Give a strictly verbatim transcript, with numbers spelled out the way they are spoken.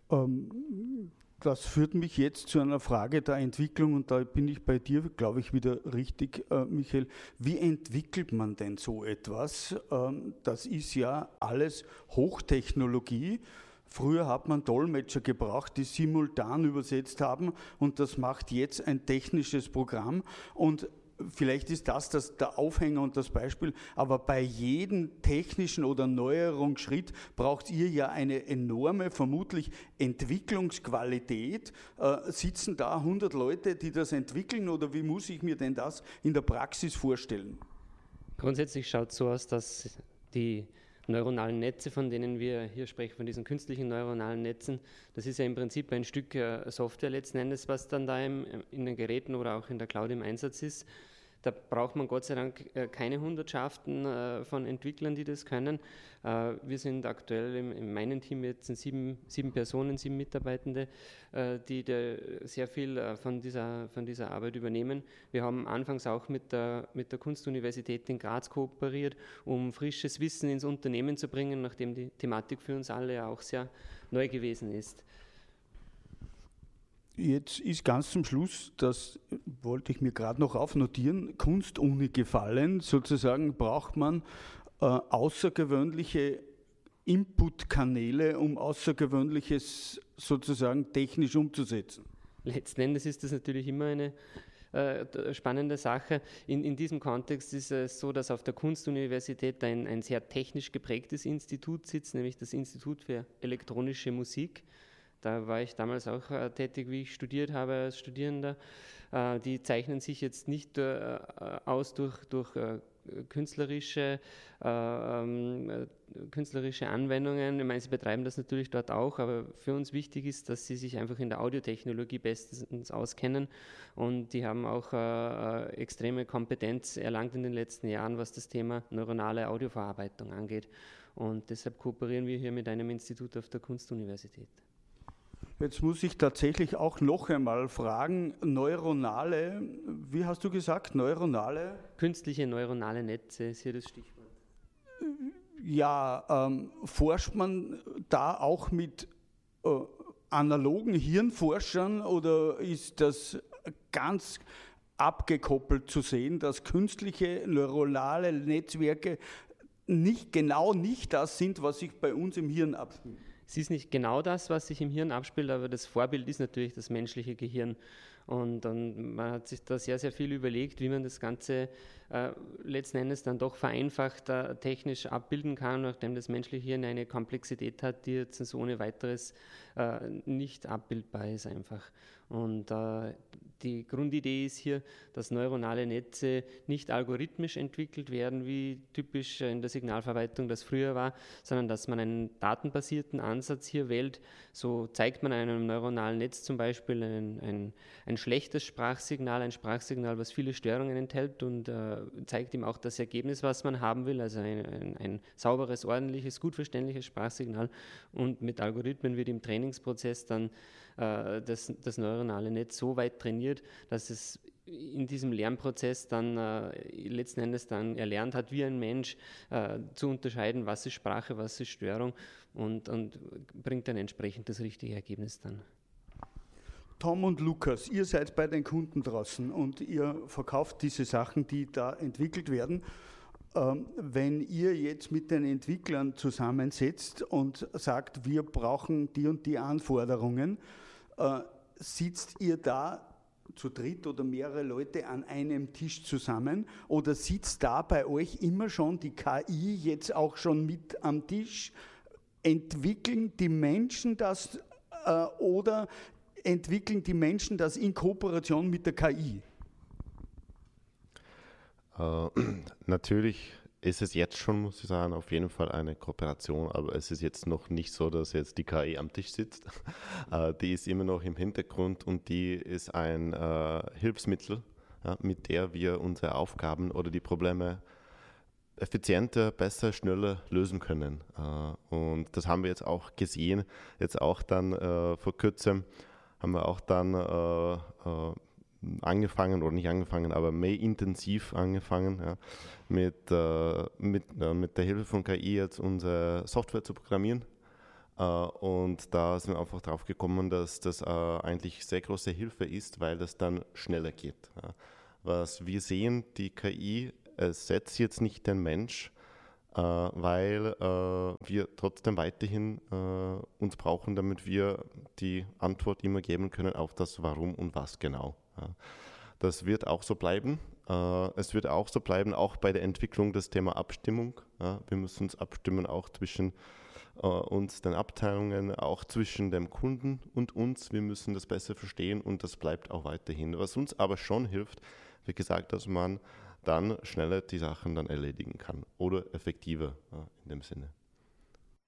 Ähm, das führt mich jetzt zu einer Frage der Entwicklung und da bin ich bei dir, glaube ich, wieder richtig, äh, Michael. Wie entwickelt man denn so etwas? Ähm, das ist ja alles Hochtechnologie. Früher hat man Dolmetscher gebraucht, die simultan übersetzt haben und das macht jetzt ein technisches Programm und vielleicht ist das, das der Aufhänger und das Beispiel, aber bei jedem technischen oder Neuerungsschritt braucht ihr ja eine enorme, vermutlich Entwicklungsqualität. Äh, sitzen da hundert Leute, die das entwickeln oder wie muss ich mir denn das in der Praxis vorstellen? Grundsätzlich schaut es so aus, dass die neuronalen Netze, von denen wir hier sprechen, von diesen künstlichen neuronalen Netzen, das ist ja im Prinzip ein Stück Software letzten Endes, was dann da im, in den Geräten oder auch in der Cloud im Einsatz ist. Da braucht man Gott sei Dank keine Hundertschaften von Entwicklern, die das können. Wir sind aktuell in meinem Team jetzt sieben, sieben Personen, sieben Mitarbeitende, die sehr viel von dieser, von dieser Arbeit übernehmen. Wir haben anfangs auch mit der, mit der Kunstuniversität in Graz kooperiert, um frisches Wissen ins Unternehmen zu bringen, nachdem die Thematik für uns alle ja auch sehr neu gewesen ist. Jetzt ist ganz zum Schluss, das wollte ich mir gerade noch aufnotieren, Kunstuni gefallen. Sozusagen braucht man äh, außergewöhnliche Inputkanäle, um Außergewöhnliches sozusagen technisch umzusetzen. Letzten Endes ist das natürlich immer eine äh, spannende Sache. In, in diesem Kontext ist es so, dass auf der Kunstuniversität ein, ein sehr technisch geprägtes Institut sitzt, nämlich das Institut für elektronische Musik. Da war ich damals auch äh, tätig, wie ich studiert habe als Studierender. Äh, die zeichnen sich jetzt nicht äh, aus durch, durch äh, künstlerische, äh, äh, künstlerische Anwendungen. Ich meine, sie betreiben das natürlich dort auch, aber für uns wichtig ist, dass sie sich einfach in der Audiotechnologie bestens auskennen und die haben auch äh, extreme Kompetenz erlangt in den letzten Jahren, was das Thema neuronale Audioverarbeitung angeht. Und deshalb kooperieren wir hier mit einem Institut auf der Kunstuniversität. Jetzt muss ich tatsächlich auch noch einmal fragen, neuronale, wie hast du gesagt, neuronale? Künstliche neuronale Netze ist hier das Stichwort. Ja, ähm, forscht man da auch mit äh, analogen Hirnforschern oder ist das ganz abgekoppelt zu sehen, dass künstliche neuronale Netzwerke nicht genau nicht das sind, was sich bei uns im Hirn abspielt? Es ist nicht genau das, was sich im Hirn abspielt, aber das Vorbild ist natürlich das menschliche Gehirn. Und, und man hat sich da sehr, sehr viel überlegt, wie man das Ganze äh, letzten Endes dann doch vereinfacht äh, technisch abbilden kann, nachdem das menschliche Hirn eine Komplexität hat, die jetzt so ohne weiteres äh, nicht abbildbar ist einfach. Und äh, die Grundidee ist hier, dass neuronale Netze nicht algorithmisch entwickelt werden, wie typisch in der Signalverarbeitung das früher war, sondern dass man einen datenbasierten Ansatz hier wählt. So zeigt man einem neuronalen Netz zum Beispiel ein, ein, ein schlechtes Sprachsignal, ein Sprachsignal, was viele Störungen enthält und äh, zeigt ihm auch das Ergebnis, was man haben will, also ein, ein, ein sauberes, ordentliches, gut verständliches Sprachsignal. Und mit Algorithmen wird im Trainingsprozess dann äh, das, das neuronale Netz so weit trainiert, dass es in diesem Lernprozess dann äh, letzten Endes dann erlernt hat, wie ein Mensch äh, zu unterscheiden, was ist Sprache, was ist Störung und, und bringt dann entsprechend das richtige Ergebnis dann. Tom und Lukas, ihr seid bei den Kunden draußen und ihr verkauft diese Sachen, die da entwickelt werden. Ähm, wenn ihr jetzt mit den Entwicklern zusammensetzt und sagt, wir brauchen die und die Anforderungen, äh, sitzt ihr da zu dritt oder mehrere Leute an einem Tisch zusammen oder sitzt da bei euch immer schon die K I jetzt auch schon mit am Tisch? Entwickeln die Menschen das äh, oder entwickeln die Menschen das in Kooperation mit der K I? Äh, natürlich ist es jetzt schon, muss ich sagen, auf jeden Fall eine Kooperation, aber es ist jetzt noch nicht so, dass jetzt die K I am Tisch sitzt. Äh, die ist immer noch im Hintergrund und die ist ein äh, Hilfsmittel, ja, mit der wir unsere Aufgaben oder die Probleme effizienter, besser, schneller lösen können. Äh, und das haben wir jetzt auch gesehen, jetzt auch dann äh, vor kurzem haben wir auch dann äh, äh, angefangen oder nicht angefangen, aber mehr intensiv angefangen, ja, mit, äh, mit, äh, mit der Hilfe von K I jetzt unsere Software zu programmieren. Und da sind wir einfach drauf gekommen, dass das eigentlich sehr große Hilfe ist, weil das dann schneller geht. Was wir sehen, die K I ersetzt jetzt nicht den Mensch, weil wir trotzdem weiterhin uns brauchen, damit wir die Antwort immer geben können auf das Warum und was genau. Das wird auch so bleiben. Es wird auch so bleiben, auch bei der Entwicklung des Thema Abstimmung. Wir müssen uns abstimmen, auch zwischen uns, den Abteilungen, auch zwischen dem Kunden und uns. Wir müssen das besser verstehen und das bleibt auch weiterhin. Was uns aber schon hilft, wie gesagt, dass man dann schneller die Sachen dann erledigen kann oder effektiver in dem Sinne.